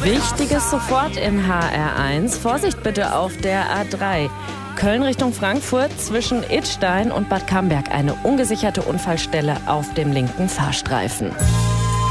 Wichtiges sofort in HR1. Vorsicht bitte auf der A3. Köln Richtung Frankfurt zwischen Idstein und Bad Camberg. Eine ungesicherte Unfallstelle auf dem linken Fahrstreifen.